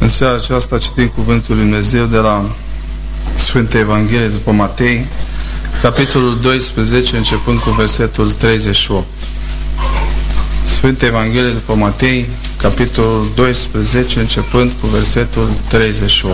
În seara aceasta citim Cuvântul Lui Dumnezeu de la Sfânta Evanghelie după Matei, capitolul 12, începând cu versetul 38. Sfânta Evanghelie după Matei, capitolul 12, începând cu versetul 38.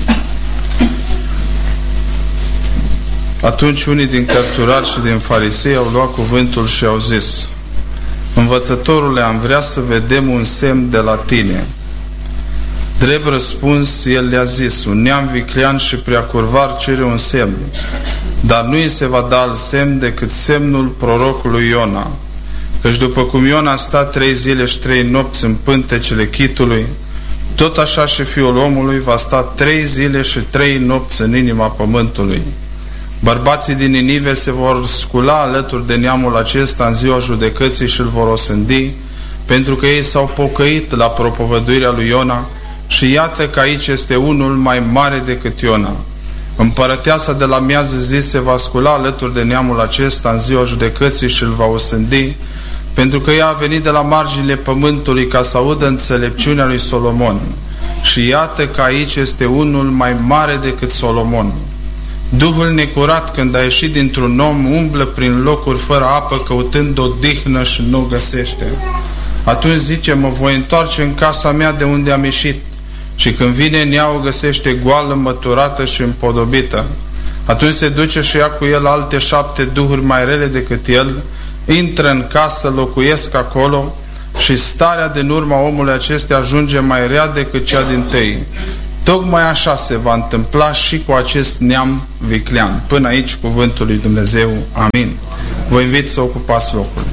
Atunci unii din cărturari și din farisei au luat cuvântul și au zis: Învățătorule, am vrea să vedem un semn de la tine. Drept răspuns, el le-a zis: un neam viclean și prea curvar cere un semn, dar nu îi se va da alt semn decât semnul prorocului Iona. Căci după cum Iona a stat 3 zile și 3 nopți în pântecele chitului, tot așa și Fiul omului va sta 3 zile și 3 nopți în inima pământului. Bărbații din Ninive se vor scula alături de neamul acesta în ziua judecății și îl vor osândi, pentru că ei s-au pocăit la propovăduirea lui Iona. Și iată că aici este unul mai mare decât Iona. Împărăteasa de la miază zi se va scula alături de neamul acesta în ziua judecății și îl va osândi, pentru că ea a venit de la marginile pământului ca să audă înțelepciunea lui Solomon. Și iată că aici este unul mai mare decât Solomon. Duhul necurat, când a ieșit dintr-un om, umblă prin locuri fără apă, căutând odihnă și nu o găsește. Atunci zice: mă voi întoarce în casa mea de unde am ieșit. Și când vine în ea, o găsește goală, măturată și împodobită. Atunci se duce și ia cu el alte 7 duhuri mai rele decât el, intră în casă, locuiesc acolo și starea din urma omului acestea ajunge mai rea decât cea dintâi. Tocmai așa se va întâmpla și cu acest neam viclean. Până aici cuvântul lui Dumnezeu. Amin. Vă invit să ocupați locul.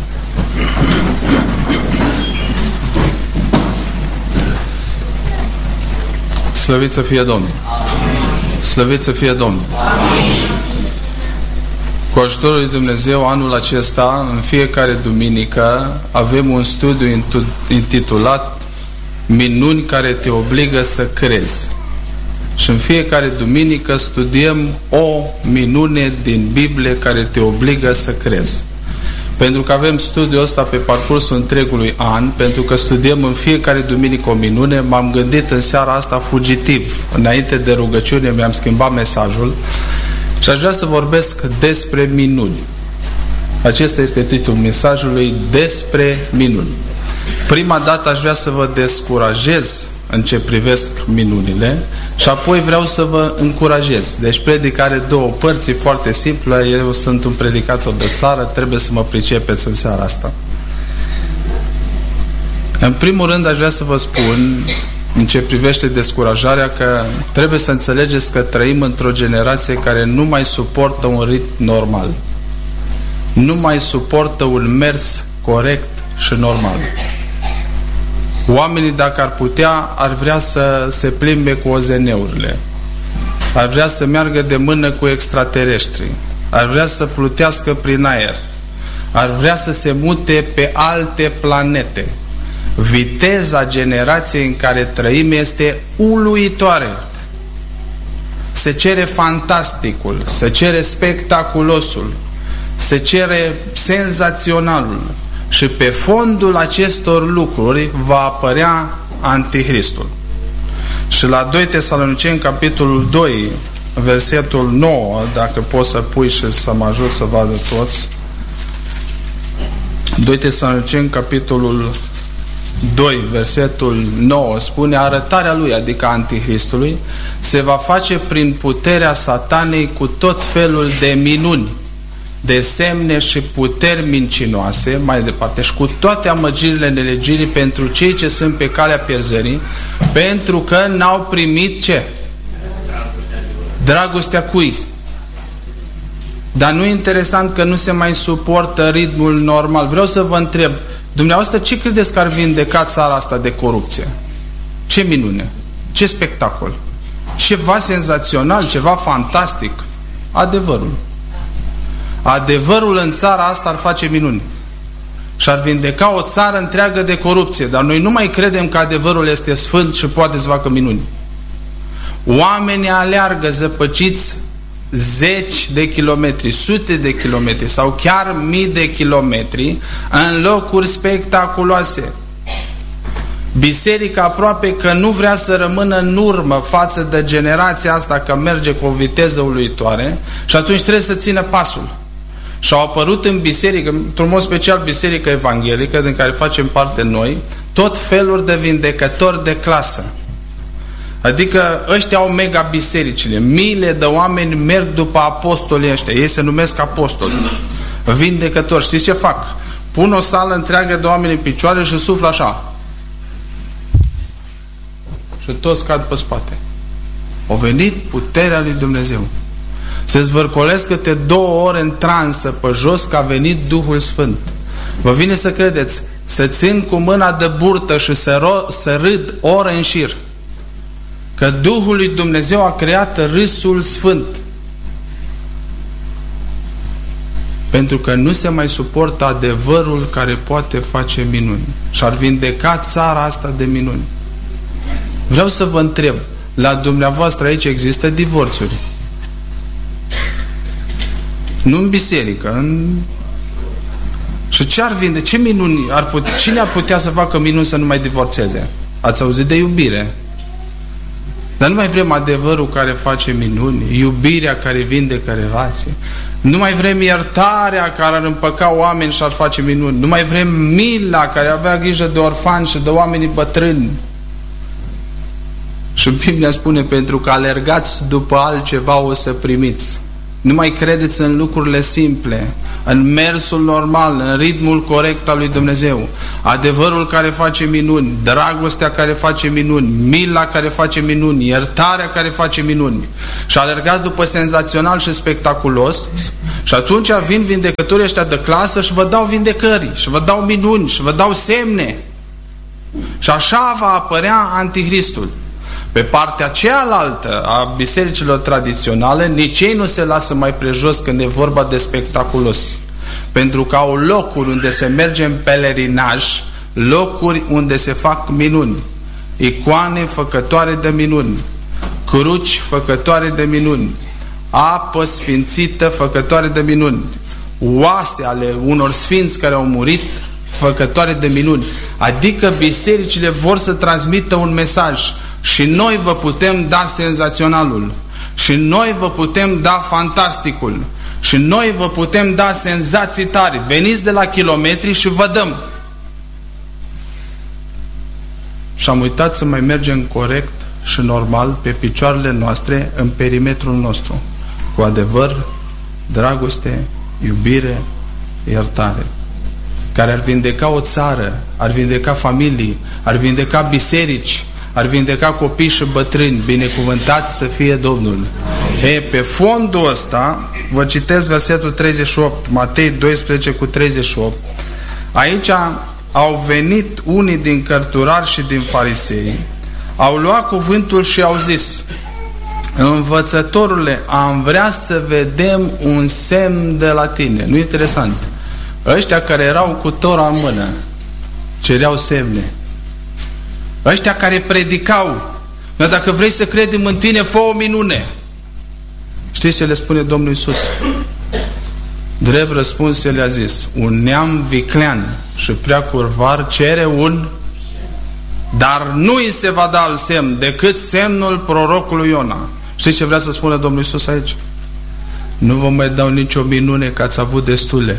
Slăvit să fie Domnul! Slăvit să fie Domnul! Cu ajutorul lui Dumnezeu, anul acesta, în fiecare duminică, avem un studiu intitulat Minuni care te obligă să crezi. Și în fiecare duminică studiem o minune din Biblie care te obligă să crezi. Pentru că avem studiul ăsta pe parcursul întregului an, pentru că studiem în fiecare duminică o minune, m-am gândit în seara asta fugitiv. Înainte de rugăciune mi-am schimbat mesajul și aș vrea să vorbesc despre minuni. Acesta este titlul mesajului: despre minuni. Prima dată aș vrea să vă descurajez în ce privesc minunile și apoi vreau să vă încurajez. Deci predica are 2 părți, foarte simplă. Eu sunt un predicator de țară, trebuie să mă pricepeți în seara asta. În primul rând aș vrea să vă spun, în ce privește descurajarea, că trebuie să înțelegeți că trăim într-o generație care nu mai suportă un ritm normal. Nu mai suportă un mers corect și normal. Oamenii, dacă ar putea, ar vrea să se plimbe cu OZN-urile. Ar vrea să meargă de mână cu extraterestri. Ar vrea să plutească prin aer. Ar vrea să se mute pe alte planete. Viteza generației în care trăim este uluitoare. Se cere fantasticul, se cere spectaculosul, se cere senzaționalul. Și pe fondul acestor lucruri va apărea Antichristul. Și la 2 Tesaloniceni, capitolul 2, versetul 9, dacă poți să pui și să mă ajut să vadă toți. 2 Tesaloniceni, capitolul 2, versetul 9, spune: arătarea lui, adică Antichristului, se va face prin puterea Satanei cu tot felul de minuni, de semne și puteri mincinoase, mai departe, și cu toate amăgirile nelegirii pentru cei ce sunt pe calea pierzării, pentru că n-au primit ce? Dragostea cui? Dar nu e interesant că nu se mai suportă ritmul normal. Vreau să vă întreb, dumneavoastră, ce credeți că ar vindeca țara asta de corupție? Ce minune? Ce spectacol? Ceva senzațional, ceva fantastic? Adevărul. Adevărul în țara asta ar face minuni și ar vindeca o țară întreagă de corupție. Dar noi nu mai credem că adevărul este sfânt și poate să facă minuni. Oamenii aleargă zăpăciți 10 de kilometri, sute de kilometri sau chiar mii de kilometri în locuri spectaculoase. Biserica aproape că nu vrea să rămână în urmă față de generația asta, că merge cu o viteză uluitoare, și atunci trebuie să țină pasul. Și au apărut în biserică, într-un mod special biserica evanghelică, din care facem parte noi, tot feluri de vindecători de clasă. Adică ăștia au mega bisericile. Miile de oameni merg după apostolii ăștia. Ei se numesc apostoli, vindecători. Știți ce fac? Pun o sală întreagă de oameni în picioare și suflă așa. Și toți cad pe spate. A venit puterea lui Dumnezeu. Se zvârcolesc câte 2 ore în transă pe jos, că a venit Duhul Sfânt. Vă vine să credeți, să țin cu mâna de burtă și să râd ore în șir, că Duhul lui Dumnezeu a creat râsul sfânt. Pentru că nu se mai suportă adevărul care poate face minuni. Și ar vindeca țara asta de minuni. Vreau să vă întreb, la dumneavoastră aici există divorțuri? Nu în biserică, Și ce ar vinde? Ce minuni cine ar putea să facă minuni să nu mai divorțeze? Ați auzit de iubire? Dar nu mai vrem adevărul care face minuni, iubirea care vindecă relații. Nu mai vrem iertarea care ar împăca oameni și ar face minuni. Nu mai vrem mila care avea grijă de orfani și de oamenii bătrâni. Și Biblia spune, pentru că alergați după altceva o să primiți. Nu mai credeți în lucrurile simple, în mersul normal, în ritmul corect al lui Dumnezeu. Adevărul care face minuni, dragostea care face minuni, mila care face minuni, iertarea care face minuni. Și alergați după senzațional și spectaculos, și atunci vin vindecătorii ăștia de clasă și vă dau vindecări, și vă dau minuni, și vă dau semne. Și așa va apărea Antichristul. Pe partea cealaltă a bisericilor tradiționale, nici ei nu se lasă mai prejos când e vorba de spectaculos. Pentru că au locuri unde se merge în pelerinaj, locuri unde se fac minuni, icoane făcătoare de minuni, cruci făcătoare de minuni, apă sfințită făcătoare de minuni, oase ale unor sfinți care au murit făcătoare de minuni. Adică bisericile vor să transmită un mesaj. Și noi vă putem da senzaționalul, și noi vă putem da fantasticul, și noi vă putem da senzații tari. Veniți de la kilometri și vă dăm. Și am uitat să mai mergem corect și normal pe picioarele noastre, în perimetrul nostru, cu adevăr, dragoste, iubire, iertare, care ar vindeca o țară, ar vindeca familii, ar vindeca biserici, ar vindeca copii și bătrâni. Binecuvântat să fie Domnul. Pe fondul ăsta vă citesc versetul 38, Matei 12 cu 38. Aici au venit unii din cărturari și din farisei, au luat cuvântul și au zis: învățătorule, am vrea să vedem un semn de la tine. Nu interesant? Ăștia care erau cu Tora în mână cereau semne. Ăștia care predicau: dar dacă vrei să credem în tine, fă o minune. Știți ce le spune Domnul Iisus? Drept răspuns, el le-a zis: un neam viclean și prea curvar cere un, dar nu îi se va da alt semn decât semnul prorocului Iona. Știți ce vrea să spună Domnul Iisus aici? Nu vă mai dau nicio minune, că ați avut destule.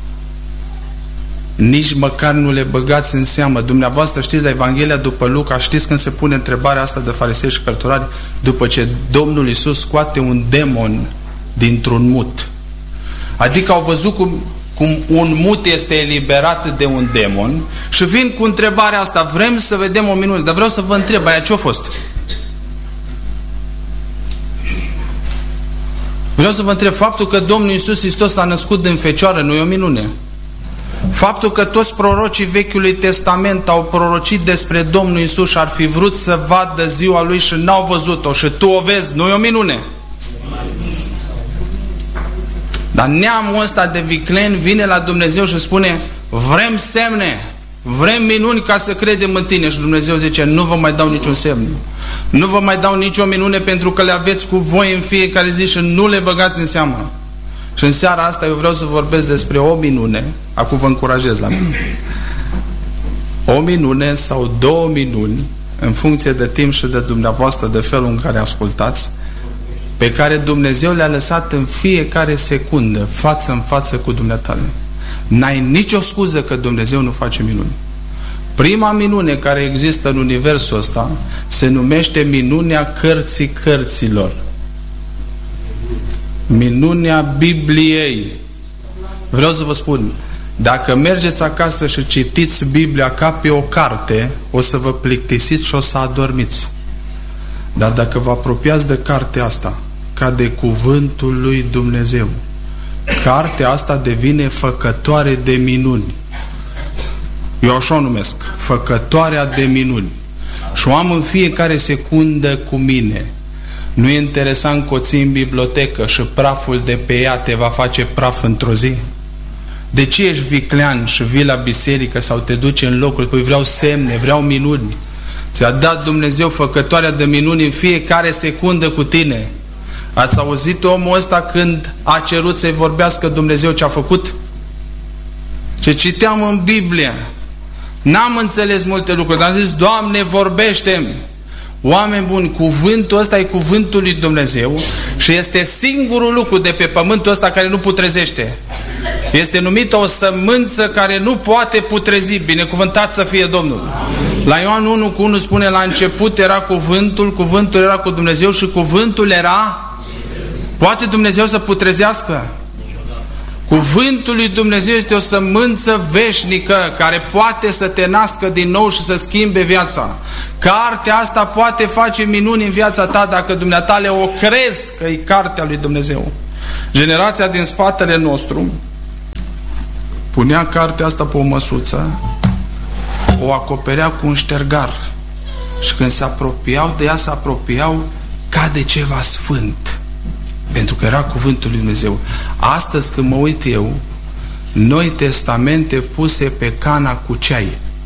Nici măcar nu le băgați în seamă. Dumneavoastră știți, la Evanghelia după Luca, știți când se pune întrebarea asta de farisei și cărturari, după ce Domnul Iisus scoate un demon dintr-un mut. Adică au văzut cum un mut este eliberat de un demon și vin cu întrebarea asta: vrem să vedem o minune. Dar vreau să vă întreb, aia ce-a fost? Vreau să vă întreb, faptul că Domnul Iisus Hristos s-a născut din fecioară nu e o minune? Faptul că toți prorocii Vechiului Testament au prorocit despre Domnul Iisus și ar fi vrut să vadă ziua Lui și n-au văzut-o și tu o vezi, nu e o minune? Dar neamul ăsta de vicleni vine la Dumnezeu și spune: vrem semne, vrem minuni ca să credem în tine. Și Dumnezeu zice: nu vă mai dau niciun semn, nu vă mai dau nicio minune, pentru că le aveți cu voi în fiecare zi și nu le băgați în seamă. Și în seara asta eu vreau să vorbesc despre o minune. Acum vă încurajez la mine. o minune sau 2 minuni, în funcție de timp și de dumneavoastră, de felul în care ascultați, pe care Dumnezeu le-a lăsat în fiecare secundă, față în față cu dumneatale. N-ai nicio scuză că Dumnezeu nu face minuni. Prima minune care există în universul ăsta se numește minunea cărții cărților. Minunea Bibliei. Vreau să vă spun, dacă mergeți acasă și citiți Biblia ca pe o carte, o să vă plictisiți și o să adormiți. Dar dacă vă apropiați de cartea asta, ca de cuvântul lui Dumnezeu, cartea asta devine făcătoare de minuni. Eu așa o numesc, făcătoarea de minuni. Și o am în fiecare secundă cu mine. Nu e interesant că o ții în bibliotecă și praful de pe ea te va face praf într-o zi? De ce ești viclean și vii la biserică sau te duci în locul? Păi vreau semne, vreau minuni. Ți-a dat Dumnezeu făcătoarea de minuni în fiecare secundă cu tine. Ați auzit omul ăsta când a cerut să-i vorbească Dumnezeu ce a făcut? Ce citeam în Biblie. N-am înțeles multe lucruri, dar am zis, Doamne, vorbește-mi. Oameni buni, cuvântul ăsta e cuvântul lui Dumnezeu și este singurul lucru de pe pământul ăsta care nu putrezește. Este numită o sămânță care nu poate putrezi. Binecuvântat să fie Domnul. La Ioan 1:1 spune, la început era cuvântul, cuvântul era cu Dumnezeu și cuvântul era... Poate Dumnezeu să putrezească? Cuvântul lui Dumnezeu este o sămânță veșnică care poate să te nască din nou și să schimbe viața. Cartea asta poate face minuni în viața ta dacă dumneatale o crezi că e cartea lui Dumnezeu. Generația din spatele nostru punea cartea asta pe o măsuță, o acoperea cu un ștergar și când se apropiau de ea, se apropiau ca de ceva sfânt. Pentru că era cuvântul lui Dumnezeu. Astăzi când mă uit eu, Noi Testamente puse pe cana cu ceai.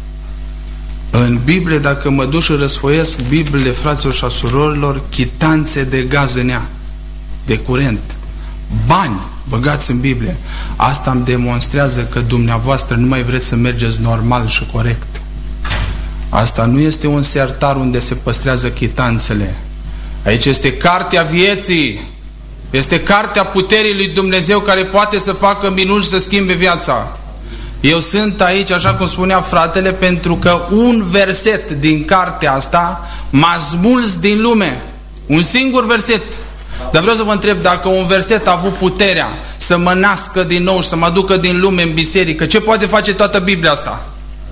În Biblie, dacă mă duc și răsfoiesc Bibliile fraților și a surorilor, chitanțe de gaz în ea, de curent, bani băgați în Biblie. Asta îmi demonstrează că dumneavoastră nu mai vreți să mergeți normal și corect. Asta nu este un sertar unde se păstrează chitanțele. Aici este cartea vieții. Este cartea puterii lui Dumnezeu care poate să facă minuni și să schimbe viața. Eu sunt aici, așa cum spunea fratele, pentru că un verset din cartea asta m-a smuls din lume. Un singur verset. Dar vreau să vă întreb, dacă un verset a avut puterea să mă nască din nou și să mă ducă din lume în biserică, ce poate face toată Biblia asta?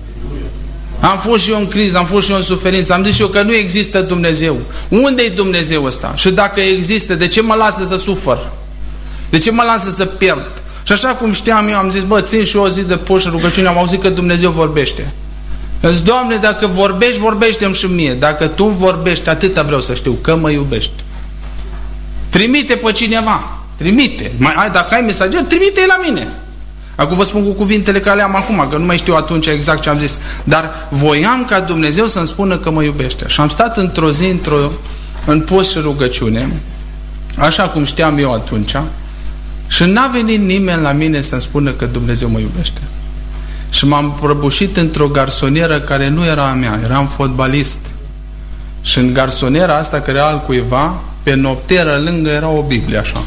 Am fost și eu în criză, am fost și eu în suferință, am zis și eu că nu există Dumnezeu. Unde e Dumnezeu ăsta? Și dacă există, de ce mă lasă să sufăr? De ce mă lasă să pierd? Și așa cum știam eu, am zis, bă, țin și eu o zi de post și rugăciune, am auzit că Dumnezeu vorbește. Am zis, Doamne, dacă vorbești, vorbește-mi și mie. Dacă Tu vorbești, atâta vreau să știu, că mă iubești. Trimite pe cineva. Trimite. Dacă ai mesager, trimite-i la mine. Acum vă spun cu cuvintele care le am acum, că nu mai știu atunci exact ce am zis. Dar voiam ca Dumnezeu să-mi spună că mă iubește. Și am stat într-o zi, în post și rugăciune, așa cum știam eu atunci, și n-a venit nimeni la mine să-mi spună că Dumnezeu mă iubește. Și m-am prăbușit într-o garsonieră care nu era a mea, eram fotbalist. Și în garsoniera asta, care era al cuiva, pe nopteră lângă era o Biblie așa.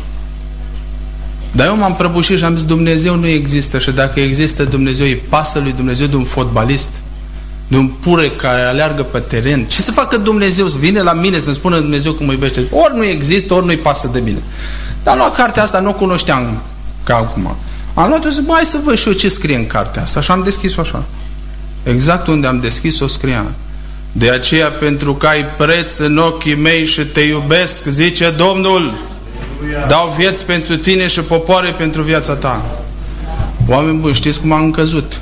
Dar eu m-am prăbușit și am zis, Dumnezeu nu există. Și dacă există Dumnezeu, îi pasă lui Dumnezeu de un fotbalist, de un pure care aleargă pe teren. Ce să facă Dumnezeu? Să vine la mine să-mi spună Dumnezeu că mă iubește? Ori nu există, ori nu-i pasă de mine. Dar am luat cartea asta, nu o cunoșteam ca acum. Am luat-o și zic, hai să văd și eu ce scrie în cartea asta. Și am deschis-o așa. Exact unde am deschis-o scria: de aceea, pentru că ai preț în ochii mei și te iubesc, zice Domnul, dau vieți pentru tine și popoare pentru viața ta. Oameni buni, știți cum am căzut?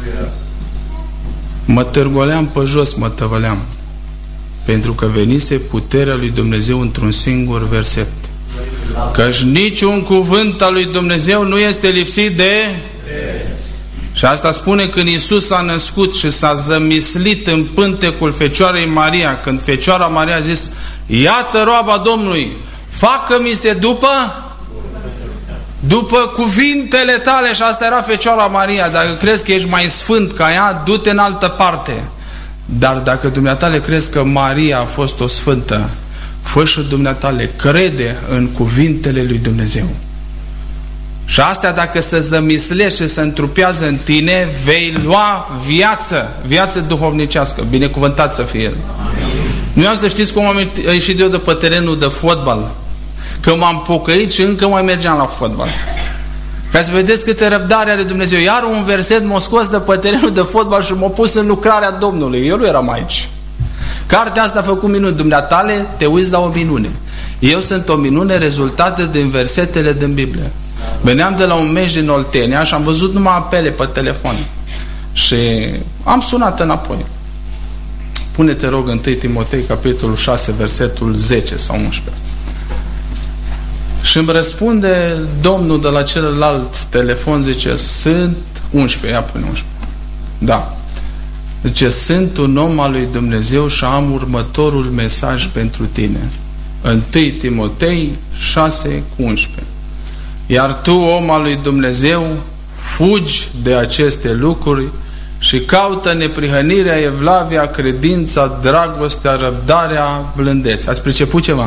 Mă târgoleam pe jos, mă tăvăleam. Pentru că venise puterea lui Dumnezeu într-un singur verset. Căci niciun cuvânt al lui Dumnezeu nu este lipsit de... Și asta spune când Iisus s-a născut și s-a zămislit în pântecul Fecioarei Maria, când Fecioara Maria a zis, iată roaba Domnului, facă-mi se după... după cuvintele tale, și asta era Fecioara Maria, dacă crezi că ești mai sfânt ca ea, du-te în altă parte. Dar dacă dumneatale crezi că Maria a fost o sfântă, fă și dumneatale, crede în cuvintele lui Dumnezeu. Și astea, dacă se zămislește și se întrupează în tine, vei lua viață duhovnicească. Binecuvântat să fie El. Nu am să știți cum am ieșit eu de pe terenul de fotbal, că m-am pocăit și încă mai mergeam la fotbal. Ca să vedeți câte răbdare are Dumnezeu. Iar un verset m-a scos de pe terenul de fotbal și m-a pus în lucrarea Domnului. Eu nu eram aici. Cartea asta a făcut minuni. Dumneatale, te uiți la o minune. Eu sunt o minune rezultată din versetele din Biblie. Veneam de la un meci din Oltenia și am văzut numai apele pe telefon. Și am sunat înapoi. Pune-te, rog, 1 Timotei, capitolul 6, versetul 10 sau 11. Și îmi răspunde Domnul de la celălalt telefon, zice, sunt 11, ia pune 11. Da. Zice, sunt un om al lui Dumnezeu și am următorul mesaj pentru tine. 1 Timotei 6 cu 11. Iar tu, om al lui Dumnezeu, fugi de aceste lucruri și caută neprihănirea, evlavia, credința, dragostea, răbdarea, blândețea. Ați priceput ceva?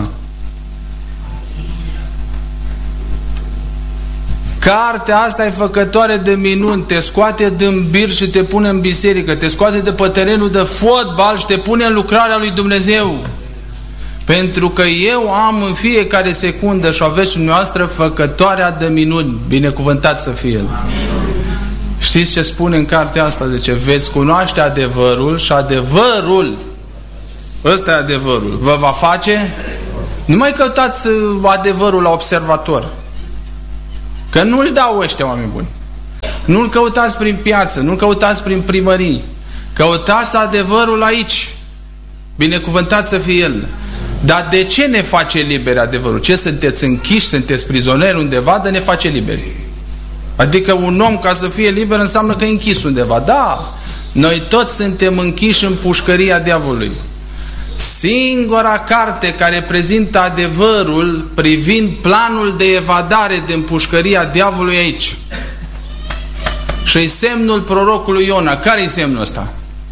Cartea asta e făcătoare de minuni, te scoate din bir și te pune în biserică, te scoate de pe terenul de fotbal și te pune în lucrarea lui Dumnezeu. Pentru că eu am în fiecare secundă și aveți dumneavoastră făcătoarea de minuni. Binecuvântat să fie El. Știți ce spune în cartea asta? Zice, veți cunoaște adevărul și adevărul, ăsta e adevărul, vă va face. Nu mai căutați adevărul la observator, că nu-și dau ăștia oameni buni. Nu-l căutați prin piață, nu-l căutați prin primării, căutați adevărul aici. Binecuvântat să fie El. Dar de ce ne face liberi adevărul? Ce, sunteți închiși, sunteți prizonieri undeva, de ne face liberi? Adică un om, ca să fie liber, înseamnă că e închis undeva. Da, noi toți suntem închiși în pușcăria diavolului. Singura carte care prezintă adevărul privind planul de evadare din pușcăria diavolului aici. Și-i semnul prorocului Iona. Care-i semnul ăsta?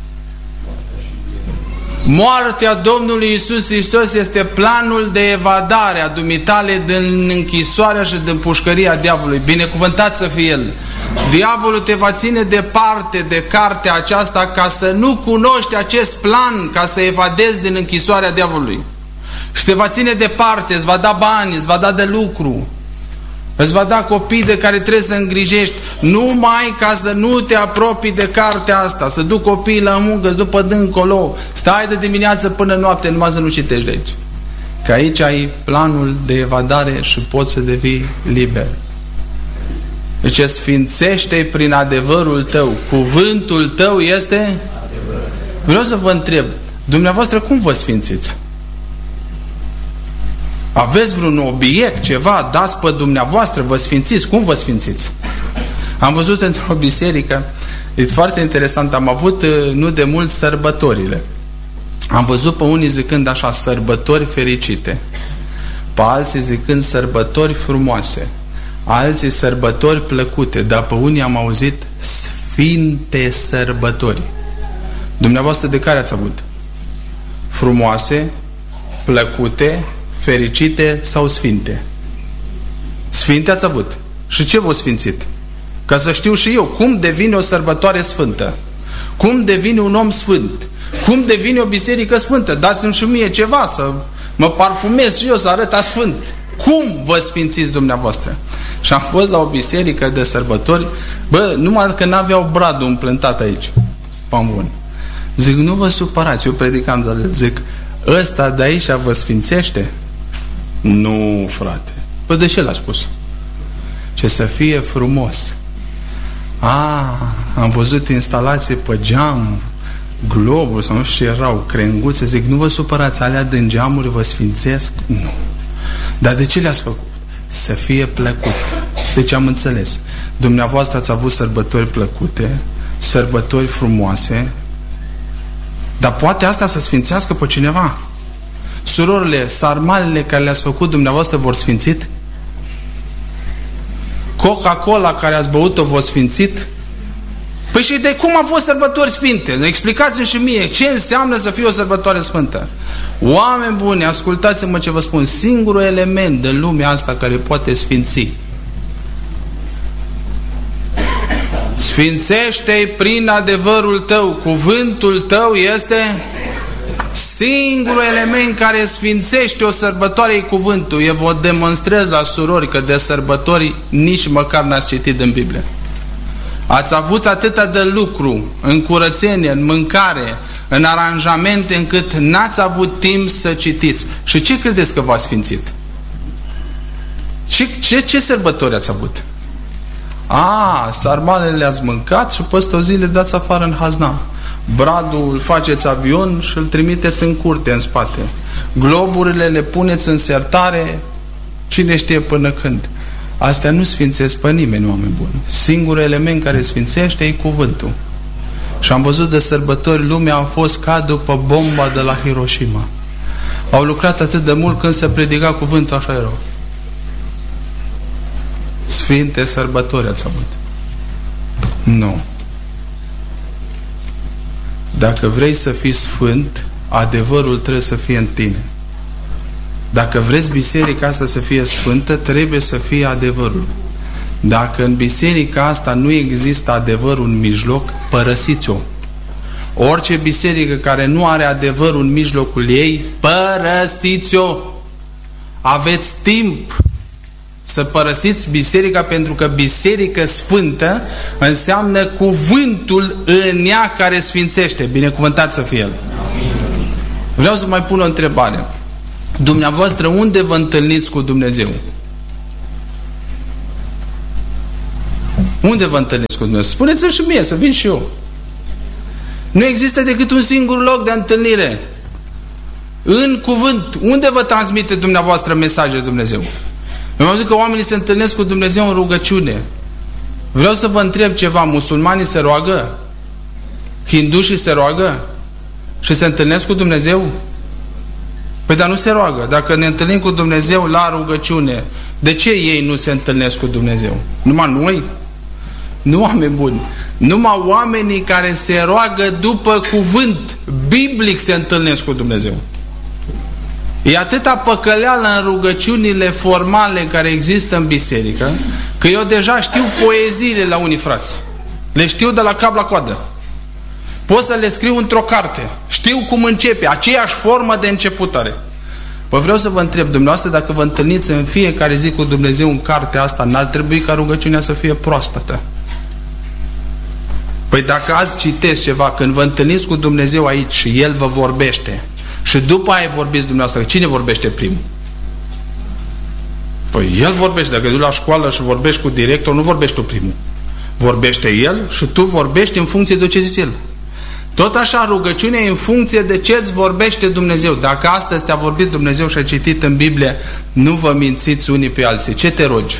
Moartea Domnului Iisus Hristos este planul de evadare a dumitale din închisoarea și din pușcăria diavolului. Binecuvântat să fie El. Diavolul te va ține departe de cartea aceasta ca să nu cunoști acest plan, ca să evadezi din închisoarea diavolului. Și te va ține departe, îți va da bani, îți va da de lucru, îți va da copii de care trebuie să îngrijești, numai ca să nu te apropii de cartea asta, să duc copiii la muncă, să după dâncolo, stai de dimineață până noapte, numai să nu citești de aici. Că aici ai planul de evadare și poți să devii liber. Deci sfințește-i prin adevărul tău. Cuvântul tău este adevăr. Vreau să vă întreb, dumneavoastră cum vă sfințiți? Aveți vreun obiect, ceva, dați pe dumneavoastră, vă sfințiți? Cum vă sfințiți? Am văzut într-o biserică, e foarte interesant, am avut nu de mult sărbătorile. Am văzut pe unii zicând așa, sărbători fericite, pe alții zicând sărbători frumoase, alții sărbători plăcute, dar pe unii am auzit sfinte sărbători. Dumneavoastră de care ați avut? Frumoase, plăcute, fericite sau sfinte? Sfinte ați avut. Și ce v-a sfințit? Ca să știu și eu cum devine o sărbătoare sfântă, cum devine un om sfânt, cum devine o biserică sfântă. Dați-mi și mie ceva să mă parfumez și eu, să arăt sfânt. Cum vă sfințiți dumneavoastră? Și am fost la o biserică de sărbători, bă, numai că n-aveau bradul împlântat aici, pambun. Zic, nu vă supărați, eu predicam, dar zic, ăsta de aici vă sfințește? Nu, frate. Păi de ce l-a spus? Ce să fie frumos. Am văzut instalații pe geam, globuri sau nu știu ce erau, crenguțe. Zic, nu vă supărați, alea din geamuri vă sfințesc? Nu. Dar de ce le-ați făcut? Să fie plăcut. Deci am înțeles. Dumneavoastră ați avut sărbători plăcute, sărbători frumoase, dar poate asta să sfințească pe cineva. Surorile, sarmalele care le-ați făcut dumneavoastră vor sfințit? Coca-Cola care ați băut-o v-a sfințit? Păi și de cum au fost sărbători sfinte? Explicați-mi și mie ce înseamnă să fie o sărbătoare sfântă. Oameni buni, ascultați-mă ce vă spun. Singurul element din lumea asta care poate sfinți, sfințește-i prin adevărul tău. Cuvântul tău este singurul element care sfințește o sărbătoare, e cuvântul. Eu vă demonstrez la surori că de sărbători nici măcar n-ați citit în Biblie. Ați avut atâta de lucru în curățenie, în mâncare, în aranjamente, încât n-ați avut timp să citiți. Și ce credeți că v-a sfințit? Ce sărbători ați avut? Sarmalele le-ați mâncat și peste o zi le dați afară în hazna. Bradul îl faceți avion și îl trimiteți în curte, în spate. Globurile le puneți în sertare, cine știe până când. Astea nu sfințesc pe nimeni, oameni buni. Singurul element care sfințește e cuvântul. Și am văzut de sărbători, lumea a fost ca după bomba de la Hiroshima. Au lucrat atât de mult când se predica cuvântul, așa erau. Sfinte sărbători ați avut. Nu. Dacă vrei să fii sfânt, adevărul trebuie să fie în tine. Dacă vreți biserica asta să fie sfântă, trebuie să fie adevărul. Dacă în biserica asta nu există adevărul în mijloc, părăsiți-o. Orice biserică care nu are adevărul în mijlocul ei, părăsiți-o. Aveți timp să părăsiți biserica, pentru că biserică sfântă înseamnă cuvântul în ea care sfințește. Binecuvântat să fie El. Vreau să mai pun o întrebare. Dumneavoastră, unde vă întâlniți cu Dumnezeu? Unde vă întâlniți cu Dumnezeu? Spuneți-mi și mie, să vin și eu. Nu există decât un singur loc de întâlnire. În cuvânt. Unde vă transmite dumneavoastră mesajele Dumnezeu? Eu am zis că oamenii se întâlnesc cu Dumnezeu în rugăciune. Vreau să vă întreb ceva. Musulmanii se roagă? Hindușii se roagă? Și se întâlnesc cu Dumnezeu? Păi dar nu se roagă. Dacă ne întâlnim cu Dumnezeu la rugăciune, de ce ei nu se întâlnesc cu Dumnezeu? Numai noi? Nu, oameni buni. Numai oamenii care se roagă după cuvânt biblic se întâlnesc cu Dumnezeu. E atâta păcăleală în rugăciunile formale care există în biserică, că eu deja știu poeziile la unii frați. Le știu de la cap la coadă. Pot să le scriu într-o carte. Știu cum începe, aceeași formă de începutare. Vă vreau să vă întreb, dumneavoastră, dacă vă întâlniți în fiecare zi cu Dumnezeu în cartea asta, n-ar trebui ca rugăciunea să fie proaspătă? Păi dacă azi citeți ceva, când vă întâlniți cu Dumnezeu aici și El vă vorbește, și după aia vorbiți dumneavoastră, cine vorbește primul? Păi El vorbește. Dacă duci la școală și vorbești cu director, nu vorbești tu primul. Vorbește El și tu vorbești în funcție de ce zice El. Tot așa, rugăciunea e în funcție de ce îți vorbește Dumnezeu. Dacă astăzi te-a vorbit Dumnezeu și ai citit în Biblie, nu vă mințiți unii pe alții. Ce te rogi?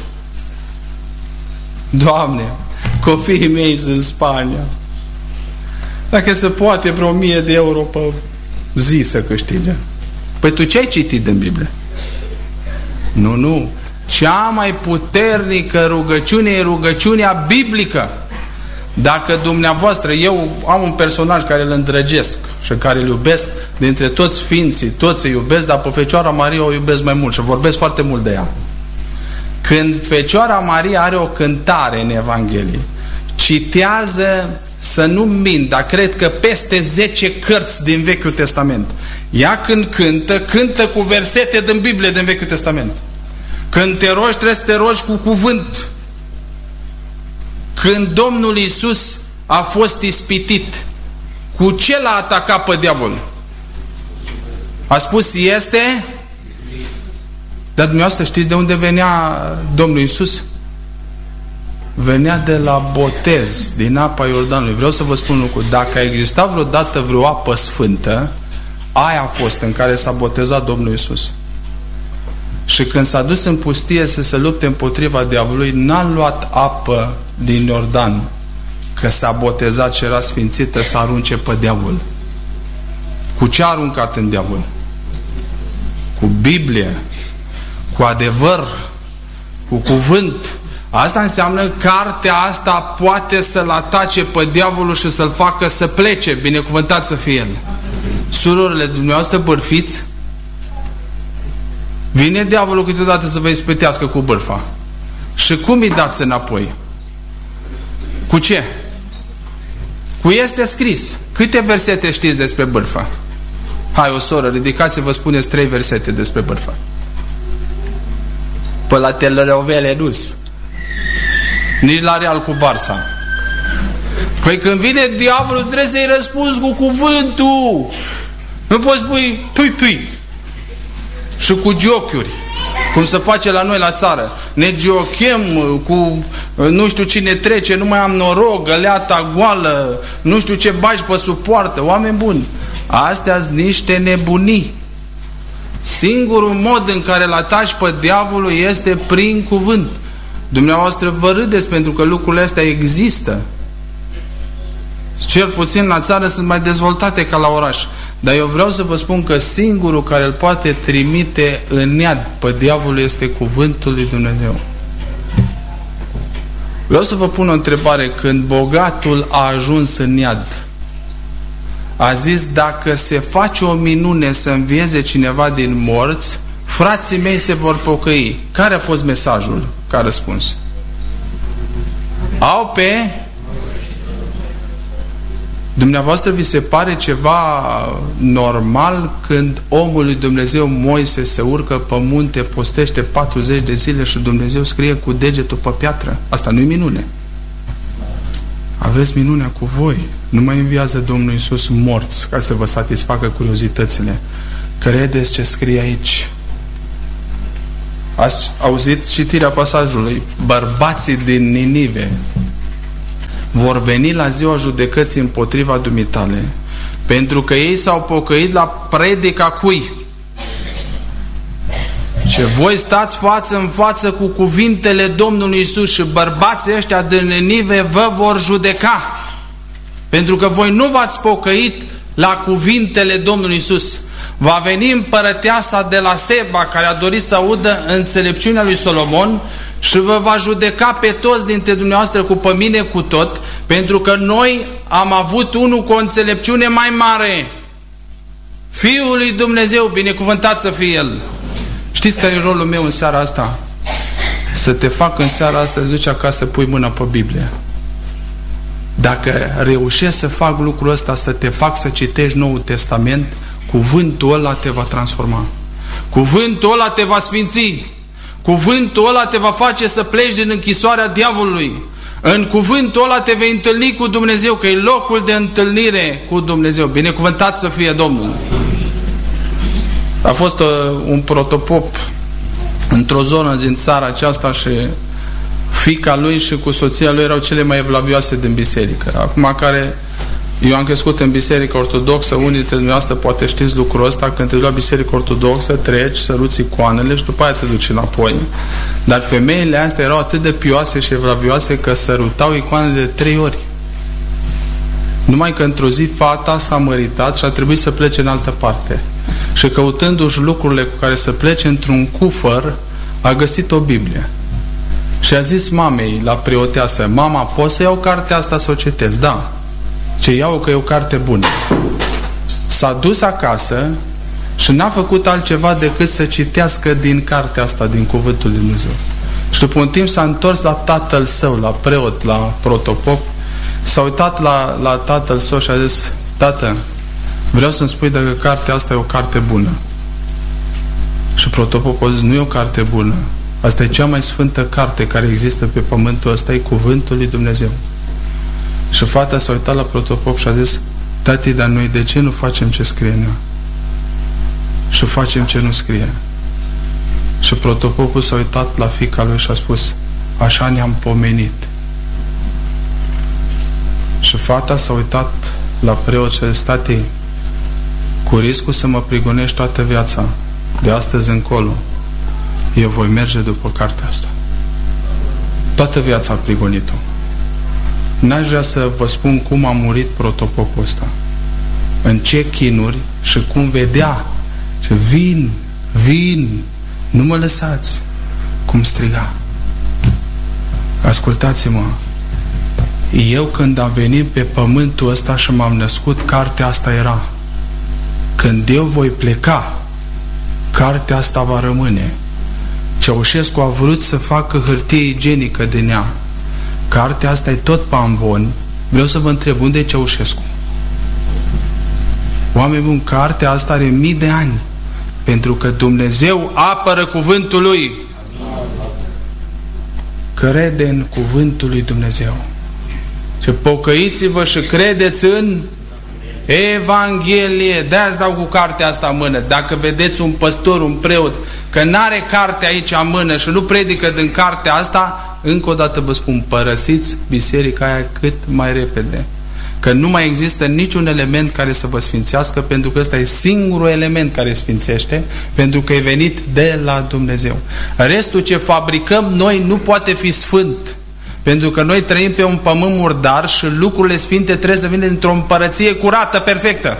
Doamne, copiii mei sunt în Spania. Dacă se poate, vreo 1000 de euro pe zi să câștige. Păi tu ce ai citit în Biblie? Nu. Cea mai puternică rugăciune e rugăciunea biblică. Dacă dumneavoastră, eu am un personaj care îl îndrăgesc și care îl iubesc, dintre toți sfinții, toți îi iubesc, dar pe Fecioara Maria o iubesc mai mult și vorbesc foarte mult de ea. Când Fecioara Maria are o cântare în Evanghelie, citează, să nu mint, dar cred că peste 10 cărți din Vechiul Testament. Ea când cântă cu versete din Biblie din Vechiul Testament. Când te rogi, trebuie să te rogi cu cuvânt. Când Domnul Iisus a fost ispitit, cu ce l-a atacat pe diavol? A spus, este? Dar dumneavoastră știți de unde venea Domnul Iisus? Venea de la botez, din apa Iordanului. Vreau să vă spun un lucru. Dacă a existat vreodată vreo apă sfântă, aia a fost în care s-a botezat Domnul Iisus. Și când s-a dus în pustie să se lupte împotriva diavolului, n-a luat apă din Iordan, că s-a botezat și era sfințită, să arunce pe diavol. Cu ce a aruncat în diavol? Cu Biblie, cu adevăr, cu cuvânt. Asta înseamnă că cartea asta poate să-l atace pe diavolul și să-l facă să plece, binecuvântat să fie el. Surorile dumneavoastră bârfiți, vine diavolul câteodată să vă ispătească cu bârfa. Și cum îi dați înapoi? Cu ce? Cu este scris. Câte versete știți despre bârfă? Hai, o soră, ridicați-vă, spuneți 3 versete despre bârfă. Pe la telenovele nu-s. Nici la Real cu Barça. Păi când vine diavolul trebuie să-i răspunzi cu cuvântul. Nu poți spui pui și cu giochiuri, cum se face la noi la țară. Ne giochem cu nu știu cine trece, nu mai am noroc, găleata goală, nu știu ce bagi pe supoartă. Oameni buni, astea-s niște nebunii. Singurul mod în care îl ataci pe diavolul este prin cuvânt. Dumneavoastră vă râdeți pentru că lucrurile astea există. Cel puțin la țară sunt mai dezvoltate ca la oraș. Dar eu vreau să vă spun că singurul care îl poate trimite în iad pe diavolul este cuvântul lui Dumnezeu. Vreau să vă pun o întrebare. Când bogatul a ajuns în iad, a zis: dacă se face o minune să învieze cineva din morți, frații mei se vor pocăi. Care a fost mesajul ca răspuns? Au pe... Dumneavoastră vi se pare ceva normal când omul lui Dumnezeu Moise se urcă pe munte, postește 40 de zile și Dumnezeu scrie cu degetul pe piatră? Asta nu-i minune. Aveți minunea cu voi. Nu mai înviază Domnul Iisus morți ca să vă satisfacă curiozitățile. Credeți ce scrie aici? Ați auzit citirea pasajului: bărbații din Ninive vor veni la ziua judecății împotriva dumitale, pentru că ei s-au pocăit la predica cui? Și voi stați față în față cu cuvintele Domnului Iisus și bărbații ăștia din Ninive vă vor judeca, pentru că voi nu v-ați pocăit la cuvintele Domnului Iisus. Va veni împărăteasa de la Seba, care a dorit să audă înțelepciunea lui Solomon, și vă va judeca pe toți dintre dumneavoastră cu pe mine cu tot, pentru că noi am avut unul cu o înțelepciune mai mare, Fiul lui Dumnezeu, binecuvântat să fie El. Știți care e rolul meu în seara asta? Să te fac în seara asta, să duci acasă, pui mâna pe Biblie. Dacă reușești să fac lucrul ăsta, să te fac să citești Noul Testament, cuvântul ăla te va transforma. Cuvântul ăla te va sfinți. Cuvântul ăla te va face să pleci din închisoarea diavolului. În cuvântul ăla te vei întâlni cu Dumnezeu, că e locul de întâlnire cu Dumnezeu. Binecuvântat să fie Domnul. A fost un protopop într-o zonă din țara aceasta și fiica lui și cu soția lui erau cele mai evlavioase din biserică. Acum care... Eu am crescut în biserică ortodoxă, unii dintre dumneavoastră poate știți lucrul ăsta, când te duci la biserică ortodoxă, treci, săruți icoanele și după aia te duci înapoi. Dar femeile astea erau atât de pioase și evlavioase că sărutau icoanele de 3 ori. Numai că într-o zi fata s-a măritat și a trebuit să plece în altă parte. Și căutându-și lucrurile cu care să plece într-un cufăr, a găsit o Biblie. Și a zis mamei, la preoteasă: mama, poți să iau cartea asta să o citesc? Da. Ce iau, că e o carte bună. S-a dus acasă și n-a făcut altceva decât să citească din cartea asta, din cuvântul lui Dumnezeu. Și după un timp s-a întors la tatăl său, la preot, la protopop, s-a uitat la tatăl său și a zis: tată, vreau să-mi spui dacă cartea asta e o carte bună. Și protopopul a zis: nu e o carte bună, asta e cea mai sfântă carte care există pe pământul ăsta, e cuvântul lui Dumnezeu. Și fata s-a uitat la protopop și a zis: tati, dar noi de ce nu facem ce scrie în ea? Și facem ce nu scrie. Și protopopul s-a uitat la fiica lui și a spus: așa ne-am pomenit. Și fata s-a uitat la preot și a zis: tati, cu riscul să mă prigonești toată viața, de astăzi încolo, eu voi merge după cartea asta. Toată viața a prigonit-o. N-aș vrea să vă spun cum a murit protopopul ăsta, în ce chinuri și cum vedea ce vin, nu mă lăsați, cum striga. Ascultați-mă, eu când am venit pe pământul ăsta și m-am născut, cartea asta era. Când eu voi pleca, cartea asta va rămâne. Ceaușescu a vrut să facă hârtie igienică din ea. Cartea asta e tot pe amvon. Vreau să vă întreb, unde e Ceaușescu? Oameni buni, cartea asta are mii de ani, pentru că Dumnezeu apără cuvântul Lui. Crede în cuvântul lui Dumnezeu. Și pocăiți-vă și credeți în Evanghelie. De-aia îți dau cu cartea asta în mână. Dacă vedeți un păstor, un preot, că n-are cartea aici în mână și nu predică din cartea asta, încă o dată vă spun, părăsiți biserica aia cât mai repede. Că nu mai există niciun element care să vă sfințească, pentru că ăsta e singurul element care sfințește, pentru că e venit de la Dumnezeu. Restul ce fabricăm noi nu poate fi sfânt, pentru că noi trăim pe un pământ murdar și lucrurile sfinte trebuie să vină dintr-o împărăție curată, perfectă.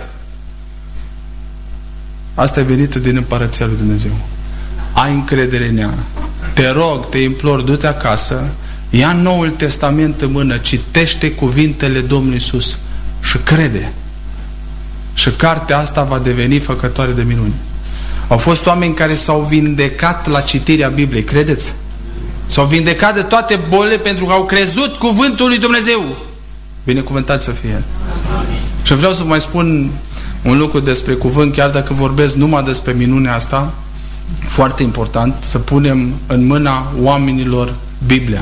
Asta e venită din împărăția lui Dumnezeu. Ai încredere în ea. Te rog, te implor, du-te acasă, ia Noul Testament în mână, citește cuvintele Domnului Iisus și crede. Și cartea asta va deveni făcătoare de minuni. Au fost oameni care s-au vindecat la citirea Bibliei, credeți? S-au vindecat de toate bolile pentru că au crezut cuvântul lui Dumnezeu. Binecuvântat să fie. Amin. Și vreau să mai spun un lucru despre cuvânt, chiar dacă vorbesc numai despre minunea asta, foarte important, să punem în mâna oamenilor Biblia.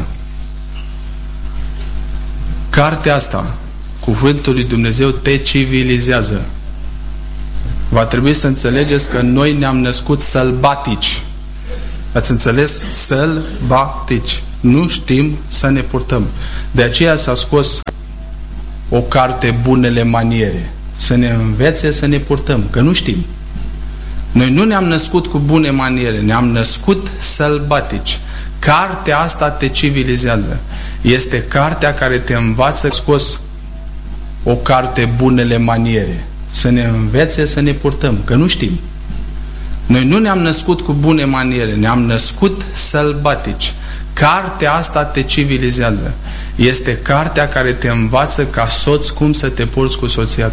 Cartea asta, cuvântul lui Dumnezeu, te civilizează. Va trebui să înțelegeți că noi ne-am născut sălbatici. Ați înțeles? Sălbatici. Nu știm să ne purtăm. De aceea s-a scos o carte, Bunele Maniere. Să ne învețe să ne purtăm, că nu știm. Noi nu ne-am născut cu bune maniere, ne-am născut sălbatici. Cartea asta te civilizează. Este cartea care te învață. Scos o carte, Bunele Maniere. Să ne învețe să ne purtăm, că nu știm. Noi nu ne-am născut cu bune maniere, ne-am născut sălbatici. Cartea asta te civilizează. Este cartea care te învață ca soț cum să te porți cu soția